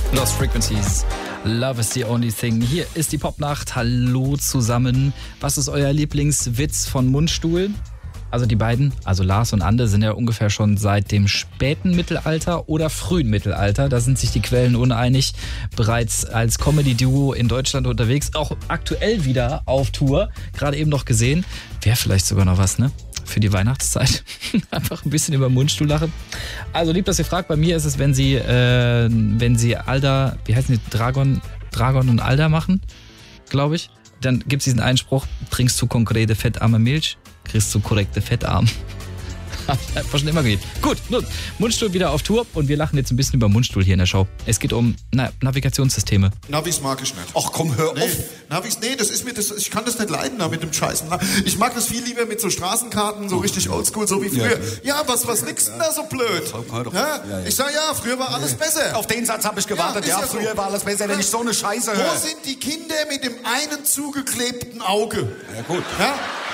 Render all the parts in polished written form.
Lost Frequencies. Love is the only thing. Hier ist die Popnacht. Hallo zusammen. Was ist euer Lieblingswitz von Mundstuhl? Also die beiden, also Lars und Ande, sind ja ungefähr schon seit dem späten Mittelalter oder frühen Mittelalter, da sind sich die Quellen uneinig, bereits als Comedy-Duo in Deutschland unterwegs, auch aktuell wieder auf Tour, gerade eben noch gesehen. Wäre vielleicht sogar noch was, ne? Für die Weihnachtszeit. Einfach ein bisschen über den Mundstuhl lachen. Also lieb, dass ihr fragt. Bei mir ist es, wenn sie Alda, wie heißen die, Dragon und Alda machen, glaube ich. Dann gibt es diesen Einspruch, trinkst du konkrete fettarme Milch, kriegst du korrekte Fettarm. Einfach schon immer gegeben. Gut, nun, Mundstuhl wieder auf Tour und wir lachen jetzt ein bisschen über Mundstuhl hier in der Show. Es geht um Navigationssysteme. Navis mag ich nicht. Ach komm, hör auf. Navis, das ist mir ich kann das nicht leiden da mit dem Scheißen. Ich mag das viel lieber mit so Straßenkarten, so richtig oldschool, so wie früher. Ja, was liegst denn da so blöd? Ja? Ich sag ja, früher war alles besser. Auf den Satz habe ich gewartet. Ja, früher war alles besser, wenn ich so eine Scheiße höre. Wo sind die Kinder mit dem einen zugeklebten Auge? Ja, gut. Ja?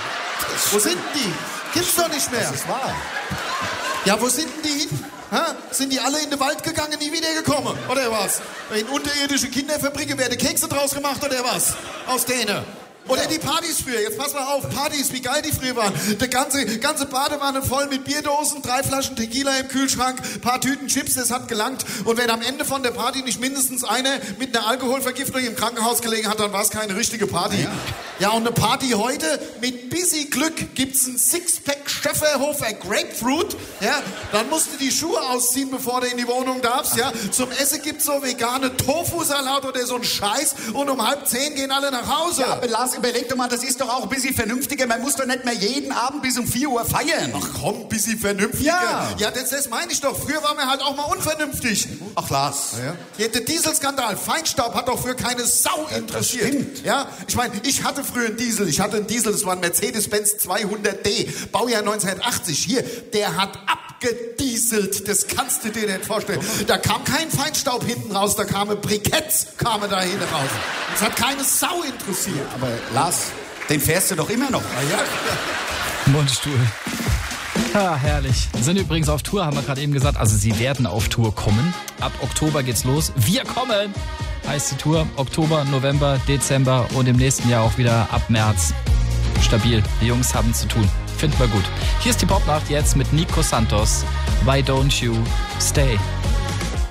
Wo sind die? Gibt's doch nicht mehr. Das ist wahr. Ja, wo sind denn die hin? Ha? Sind die alle in den Wald gegangen, nie wiedergekommen? Oder was? In unterirdische Kinderfabriken werden Kekse draus gemacht, oder was? Aus denen. Oder die Partys früher, jetzt pass mal auf, Partys, wie geil die früher waren. Die ganze Badewanne voll mit Bierdosen, 3 Flaschen Tequila im Kühlschrank, paar Tüten Chips, das hat gelangt. Und wenn am Ende von der Party nicht mindestens einer mit einer Alkoholvergiftung im Krankenhaus gelegen hat, dann war es keine richtige Party. Ja, und eine Party heute, mit bisschen Glück gibt's ein Sixpack Schöfferhofer Grapefruit, ja, dann musst du die Schuhe ausziehen, bevor du in die Wohnung darfst, ja. Zum Essen gibt's so vegane Tofu-Salat oder so ein Scheiß und um 9:30 gehen alle nach Hause. Ja, aber Lars, überleg doch mal, das ist doch auch ein bisschen vernünftiger. Man muss doch nicht mehr jeden Abend bis um 4 Uhr feiern. Ach komm, ein bisschen vernünftiger. Ja, das meine ich doch. Früher waren wir halt auch mal unvernünftig. Ach, Lars. Ja, der Dieselskandal, Feinstaub hat doch früher keine Sau interessiert. Das stimmt. Ja, ich meine, ich hatte früher einen Diesel. Das war ein Mercedes-Benz 200D. Baujahr 1980. Hier, der hat abgedieselt. Das kannst du dir nicht vorstellen. Da kam kein Feinstaub hinten raus, da kamen Briketts da hinten raus. Das hat keine Sau interessiert. Ja, aber Lars, den fährst du doch immer noch. Mundstuhl. Ja, herrlich. Sind übrigens auf Tour, haben wir gerade eben gesagt. Also sie werden auf Tour kommen. Ab Oktober geht's los. Wir kommen! Heißt die Tour. Oktober, November, Dezember und im nächsten Jahr auch wieder ab März. Stabil. Die Jungs haben zu tun. Finden wir gut. Hier ist die Popnacht jetzt mit Nico Santos. Why don't you stay?